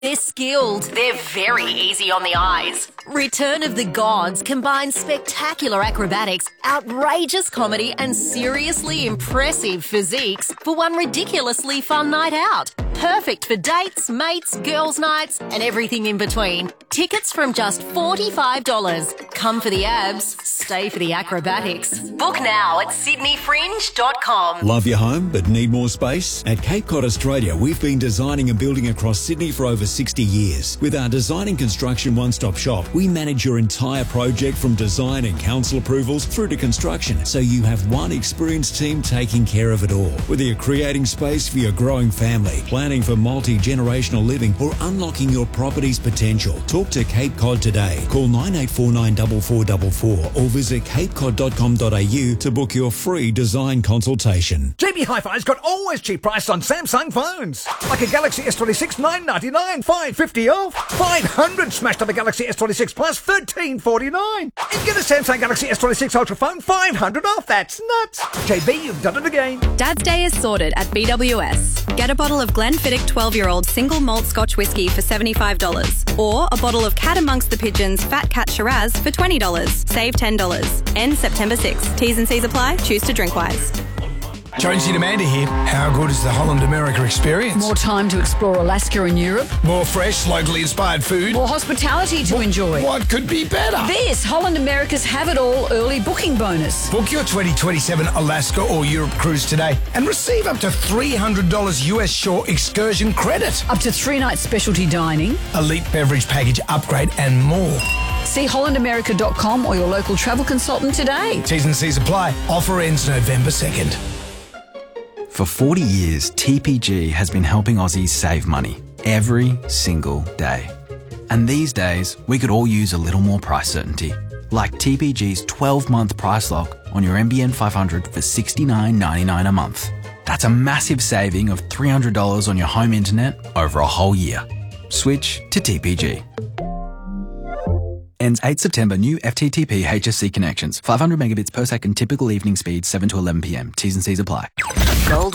They're skilled. They're very easy on the eyes. Return of the Gods combines spectacular acrobatics, outrageous comedy, and seriously impressive physiques for one ridiculously fun night out. Perfect for dates, mates, girls' nights, and everything in between. Tickets from just $45. Come for the abs, stay for the acrobatics. Book now at sydneyfringe.com. Love your home but need more space? At Cape Cod Australia, we've been designing and building across Sydney for over 60 years. With our design and construction one-stop shop, we manage your entire project from design and council approvals through to construction, so you have one experienced team taking care of it all. Whether you're creating space for your growing family, planning for multi-generational living, or unlocking your property's potential, talk to Cape Cod today. Call 9849 4444 or visit capecod.com.au to book your free design consultation. JB Hi-Fi's got always cheap prices on Samsung phones. Like a Galaxy S26 $999, $550 off. 500 smashed up a Galaxy S26 Plus $1349. And get a Samsung Galaxy S26 Ultra phone $500 off. That's nuts. JB, you've done it again. Dad's Day is sorted at BWS. Get a bottle of Glenfiddich 12-year-old single malt Scotch whisky for $75 or a bottle of Cat Amongst the Pigeons Fat Cat Shiraz for $20. Save $10. End September 6th. T's and C's apply. Choose to drink wise. Jonesy and Amanda here. How good is the Holland America experience? More time to explore Alaska and Europe. More fresh, locally inspired food. More hospitality to enjoy. What could be better? This Holland America's Have It All early booking bonus. Book your 2027 Alaska or Europe cruise today and receive up to $300 US shore excursion credit. Up to 3-night specialty dining. Elite beverage package upgrade and more. See hollandamerica.com or your local travel consultant today. T's and C's apply. Offer ends November 2nd. For 40 years, TPG has been helping Aussies save money every single day. And these days, we could all use a little more price certainty. Like TPG's 12-month price lock on your NBN 500 for $69.99 a month. That's a massive saving of $300 on your home internet over a whole year. Switch to TPG. Ends 8 September. New FTTP HSC connections. 500 megabits per second. Typical evening speed 7 to 11 p.m. T's and C's apply. Gold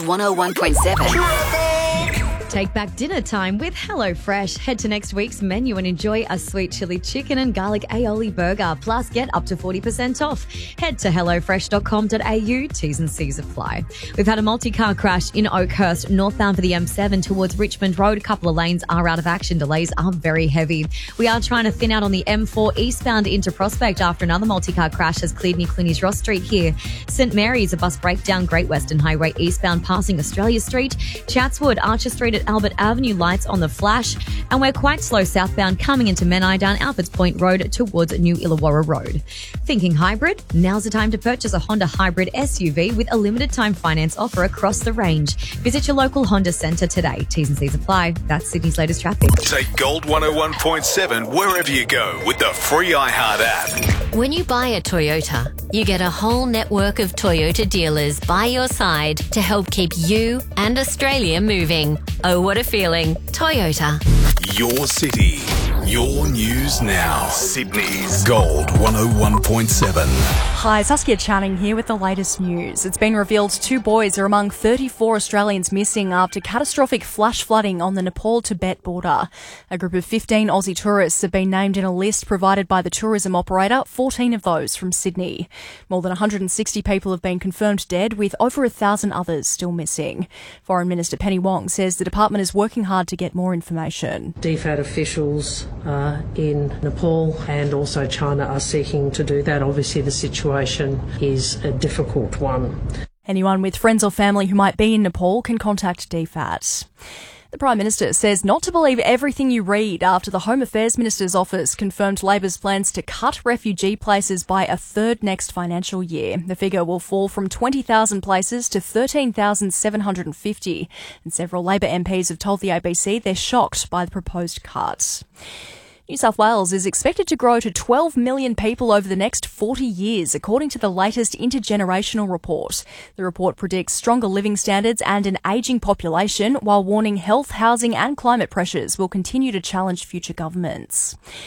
101.7. Take back dinner time with HelloFresh. Head to next week's menu and enjoy a sweet chili chicken and garlic aioli burger. Plus, get up to 40% off. Head to hellofresh.com.au. T's and C's apply. We've had a multi-car crash in Oakhurst, northbound for the M7 towards Richmond Road. A couple of lanes are out of action. Delays are very heavy. We are trying to thin out on the M4 eastbound into Prospect after another multi-car crash has cleared near Cluny's Ross Street here. St Mary's, a bus breakdown, Great Western Highway eastbound passing Australia Street. Chatswood, Archer Street at Albert Avenue, lights on the flash. And we're quite slow southbound coming into Menai down Alberts Point Road towards New Illawarra Road. Thinking hybrid? Now's the time to purchase a Honda hybrid SUV with a limited time finance offer across the range. Visit your local Honda centre today. T's and C's apply. That's Sydney's latest traffic. Take Gold 101.7 wherever you go with the free iHeart app. When you buy a Toyota, you get a whole network of Toyota dealers by your side to help keep you and Australia moving. Oh, what a feeling. Toyota. Your city, your news now. Sydney's Gold 101.7. Hi, Saskia Channing here with the latest news. It's been revealed 2 boys are among 34 Australians missing after catastrophic flash flooding on the Nepal-Tibet border. A group of 15 Aussie tourists have been named in a list provided by the tourism operator, 14 of those from Sydney. More than 160 people have been confirmed dead, with over 1,000 others still missing. Foreign Minister Penny Wong says the department is working hard to get more information. DFAT officials in Nepal and also China are seeking to do that. Obviously, the situation is a difficult one. Anyone with friends or family who might be in Nepal can contact DFAT. The Prime Minister says not to believe everything you read after the Home Affairs Minister's office confirmed Labor's plans to cut refugee places by a third next financial year. The figure will fall from 20,000 places to 13,750. And several Labor MPs have told the ABC they're shocked by the proposed cuts. New South Wales is expected to grow to 12 million people over the next 40 years, according to the latest intergenerational report. The report predicts stronger living standards and an ageing population, while warning health, housing and climate pressures will continue to challenge future governments.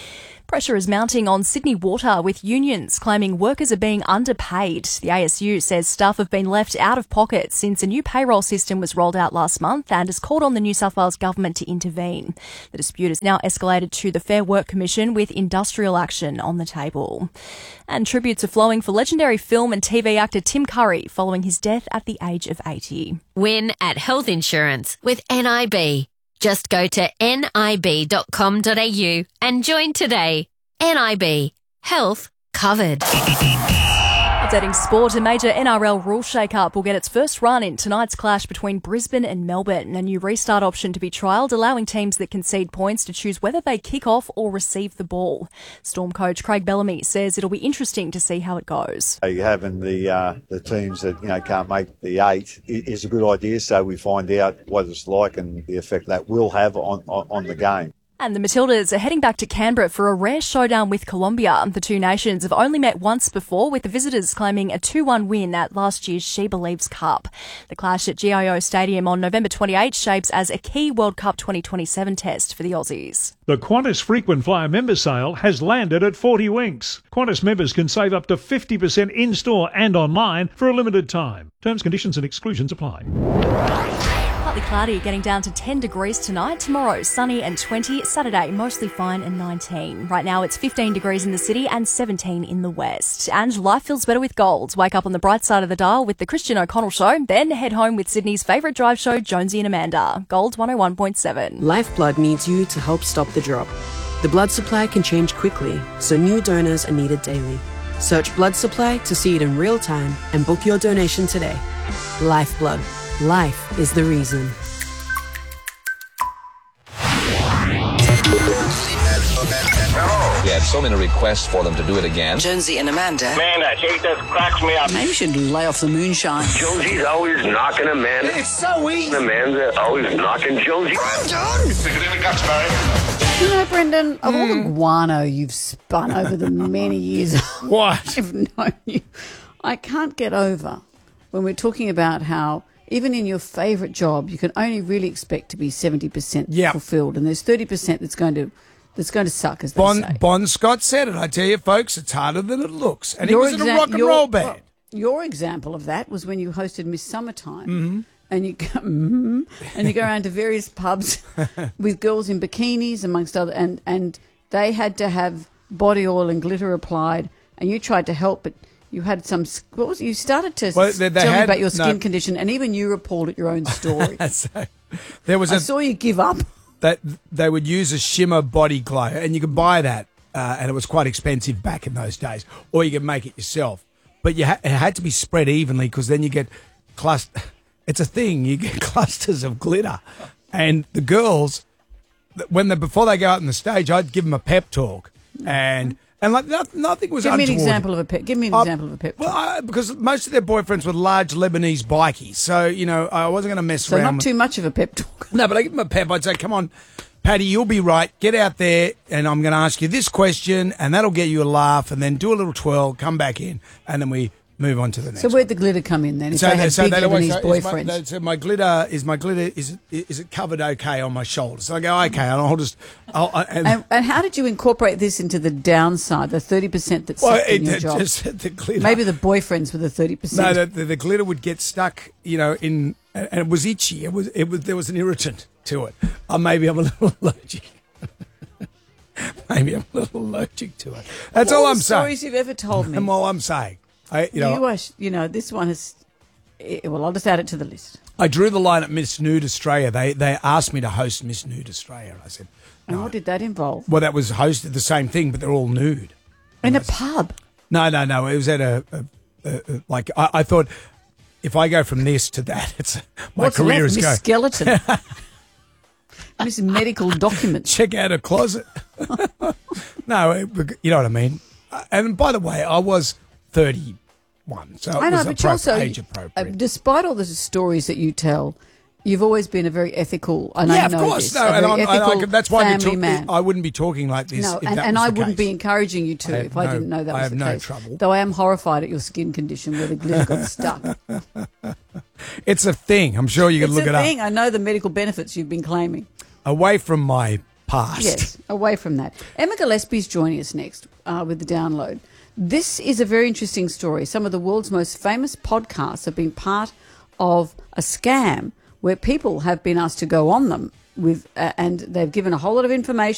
Pressure is mounting on Sydney Water, with unions claiming workers are being underpaid. The ASU says staff have been left out of pocket since a new payroll system was rolled out last month and has called on the New South Wales government to intervene. The dispute has now escalated to the Fair Work Commission, with industrial action on the table. And tributes are flowing for legendary film and TV actor Tim Curry following his death at the age of 80. Win at health insurance with NIB. Just go to nib.com.au and join today. NIB. Health covered. Updating sport, a major NRL rule shake-up will get its first run in tonight's clash between Brisbane and Melbourne. A new restart option to be trialled, allowing teams that concede points to choose whether they kick off or receive the ball. Storm coach Craig Bellamy says it'll be interesting to see how it goes. Having the teams that can't make the 8 is a good idea, so we find out what it's like and the effect that will have on the game. And the Matildas are heading back to Canberra for a rare showdown with Colombia. The two nations have only met once before, with the visitors claiming a 2-1 win at last year's She Believes Cup. The clash at GIO Stadium on November 28 shapes as a key World Cup 2027 test for the Aussies. The Qantas Frequent Flyer member sale has landed at 40 Winks. Qantas members can save up to 50% in-store and online for a limited time. Terms, conditions and exclusions apply. Partly cloudy, getting down to 10 degrees tonight. Tomorrow, sunny and 20. Saturday, mostly fine and 19. Right now, it's 15 degrees in the city and 17 in the west. And life feels better with gold. Wake up on the bright side of the dial with the Christian O'Connell Show. Then head home with Sydney's favourite drive show, Jonesy and Amanda. Gold 101.7. Lifeblood needs you to help stop the drop. The blood supply can change quickly, so new donors are needed daily. Search blood supply to see it in real time and book your donation today. Lifeblood. Life is the reason. We had so many requests for them to do it again. Jonesy and Amanda. Man, that shit just cracks me up. Maybe you should lay off the moonshine. Jonesy's always knocking Amanda. It's so easy. Amanda always knocking Jonesy. Brendan! Stick it in the guts, Barry. You know, Brendan, of all the guano you've spun over the many years I've known you, I can't get over when we're talking about how even in your favourite job, you can only really expect to be 70% fulfilled, and there's 30% that's going to suck, as they say. Bon Scott said it. I tell you, folks, it's harder than it looks. And he was in a rock and roll band. Your example of that was when you hosted Miss Summertime, and you go, around to various pubs with girls in bikinis, amongst other, and they had to have body oil and glitter applied, and you tried to help, but you had some. What was it? You started to tell me about your skin condition, and even you appalled at your own story. So, I saw you give up. That they would use a shimmer body glow, and you could buy that, and it was quite expensive back in those days, or you could make it yourself. But it had to be spread evenly, because then you get cluster. It's a thing. You get clusters of glitter, and the girls, before they go out on the stage, I'd give them a pep talk, and like nothing was untoward. Give me an example of a pep talk. Well, because most of their boyfriends were large Lebanese bikies, so I wasn't going to mess around. So not too much of a pep talk. No, but I give them a pep. I'd say, "Come on, Paddy, you'll be right. Get out there, and I'm going to ask you this question, and that'll get you a laugh, and then do a little twirl, come back in, and then we move on to the next." So where'd the glitter come in then? If they had big Lebanese boyfriends. So my glitter is it covered okay on my shoulders? So I go, okay, and I'll just. And how did you incorporate this into the downside, the 30% that sucked in your job? The glitter. Maybe the boyfriends were the 30%. No, the glitter would get stuck, and it was itchy. There was an irritant to it. Maybe I'm a little allergic. Maybe I'm a little allergic to it. That's all I'm saying. Stories you've ever told me. And all I'm saying. This one has. Well, I'll just add it to the list. I drew the line at Miss Nude Australia. They asked me to host Miss Nude Australia, and I said, no. And what did that involve? Well, that was hosted the same thing, but they're all nude. In a pub? No. It was at I thought, if I go from this to that, my career is going. Miss Skeleton. Miss Medical Documents. Check out her closet. No, you know what I mean. And by the way, I was 31, so it was but also, age appropriate. Despite all the stories that you tell, you've always been a very ethical. And yeah, I know of course. This, no, and that's why man. I wouldn't be talking like this. No, if that and was I the wouldn't case. be encouraging you to if I didn't know that was the case. I have no trouble. Though I am horrified at your skin condition where the glitter got stuck. It's a thing. I'm sure you can look it up. It's a thing. I know the medical benefits you've been claiming. Away from my past. Yes, away from that. Emma Gillespie's joining us next with the download. This is a very interesting story. Some of the world's most famous podcasts have been part of a scam where people have been asked to go on them with, and they've given a whole lot of information.